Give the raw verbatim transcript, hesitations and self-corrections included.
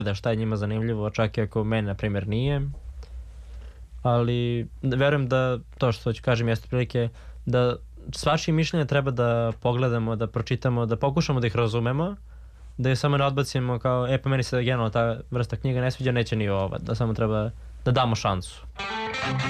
da šta je njima zanimljivo, čak i ako meni, na primjer, nije. Ali verujem da to što ću kažem jeste prilike da svačije mišljenje treba da pogledamo, da pročitamo, da pokušamo da ih razumemo, da je samo ne odbacimo kao, e pa meni se generalno ta vrsta knjiga ne sviđa, neće ni ova, da samo treba da damo šansu.